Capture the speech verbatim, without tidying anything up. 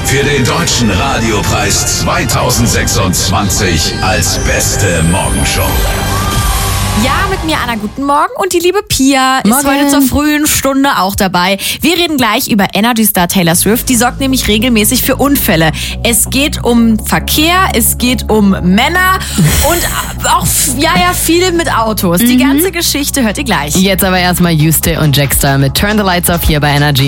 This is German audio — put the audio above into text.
für den Deutschen Radiopreis zweitausendsechsundzwanzig als beste Morgenshow. Ja, mit mir Anna, guten Morgen. Und die liebe Pia Morgen. ist heute zur frühen Stunde auch dabei. Wir reden gleich über Energy-Star Taylor Swift. Die sorgt nämlich regelmäßig für Unfälle. Es geht um Verkehr, es geht um Männer und auch ja, ja, viel mit Autos. Die ganze Geschichte hört ihr gleich. Jetzt aber erstmal Juste und Jackstar mit Turn the Lights Off hier bei Energy.